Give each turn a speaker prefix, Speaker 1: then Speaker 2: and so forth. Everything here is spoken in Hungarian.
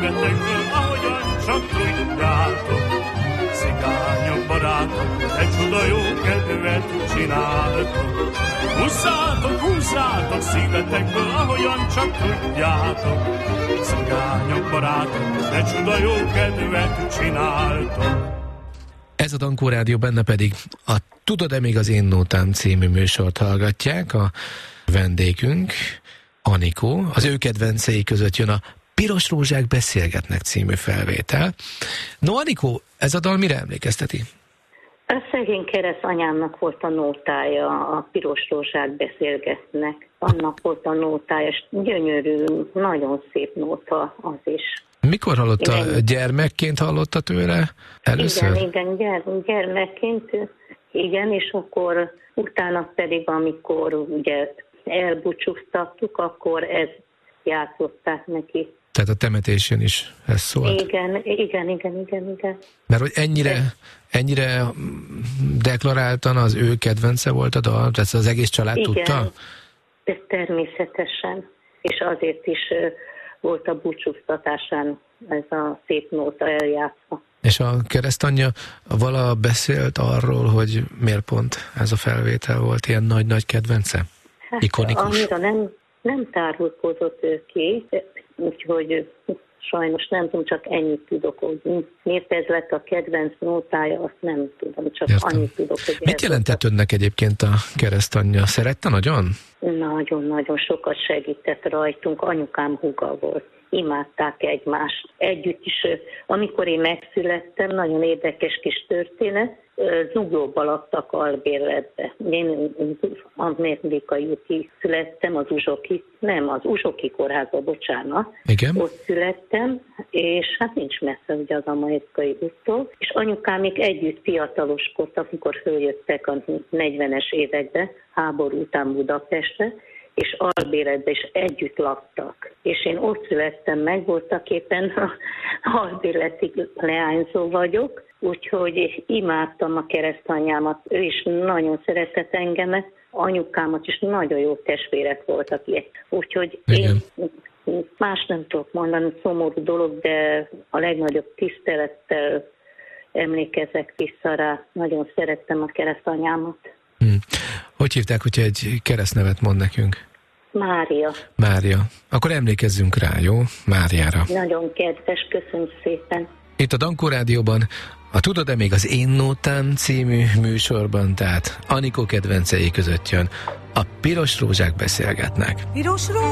Speaker 1: szívetekből, ahogyan csak tudjátok. Cigányok barátok, egy csuda jó kedvet csináltok. Húzzátok szívetekből, ahogyan csak tudjátok. Cigányok barátok, egy csuda jó kedvet csináltok.
Speaker 2: Ez a Dankó Rádió, benne pedig a Tudod-e még az én nótám című műsort hallgatják. A vendégünk Anikó, az ő kedvencei között jön a Piros rózsák beszélgetnek című felvétel. No, Anikó, ez a dal mire emlékezteti?
Speaker 3: A szegény keresztanyámnak volt a nótája, a Piros rózsák beszélgetnek. Annak volt a nótája, és gyönyörű, nagyon szép nóta az is.
Speaker 2: Mikor hallotta? Gyermekként hallotta tőle először?
Speaker 3: Igen, gyermekként, igen, és akkor utána pedig, amikor ugye elbúcsúztattuk, akkor ezt játszották neki.
Speaker 2: Tehát a temetésén is ez szólt?
Speaker 3: Igen.
Speaker 2: Mert hogy ennyire deklaráltan az ő kedvence volt a dal? Tehát az egész család tudta?
Speaker 3: Igen, természetesen. És azért is volt a búcsúztatásán ez a szép nóta eljátszva.
Speaker 2: És a keresztanyja vala beszélt arról, hogy miért pont ez a felvétel volt ilyen nagy-nagy kedvence?
Speaker 3: Hát,
Speaker 2: ikonikus?
Speaker 3: Annyira nem tárulkozott ő ki, úgyhogy sajnos nem tudom, csak ennyit tudok, hogy miért ez lett a kedvenc nótája, azt nem tudom, csak
Speaker 2: értem.
Speaker 3: Annyit tudok, hogy
Speaker 2: mit jelentett önnek egyébként a keresztanyja? Szerette nagyon?
Speaker 3: Nagyon-nagyon sokat segített rajtunk, anyukám húga volt. Imádták egymást. Együtt is, amikor én megszülettem, nagyon érdekes kis történet, zuglóba laktak albérletbe. Én Amerikai úti születtem, az Uzsoki kórházba, bocsánat.
Speaker 2: Igen.
Speaker 3: Ott születtem, és hát nincs messze ugye az Amerikai úttól. És anyukám még együtt fiataloskodtak, amikor följöttek a 40-es évekbe, háború után Budapestre, és albérletben is együtt laktak. És én ott születtem meg, voltak éppen albérleti leányzó vagyok, úgyhogy imádtam a keresztanyámat, ő is nagyon szeretett engemet, anyukámat is nagyon jó testvérek voltak ilyen. Úgyhogy én más nem tudok mondani, szomorú dolog, de a legnagyobb tisztelettel emlékezek vissza rá. Nagyon szerettem a keresztanyámat.
Speaker 2: Hogy hívták, hogyha egy keresztnevet mond nekünk?
Speaker 3: Mária.
Speaker 2: Akkor emlékezzünk rá, jó? Máriára.
Speaker 3: Nagyon kedves, köszönöm szépen.
Speaker 2: Itt a Dankó Rádióban a Tudod-e még az én nótám című műsorban, tehát Anikó kedvencei között jön a Piros rózsák beszélgetnek.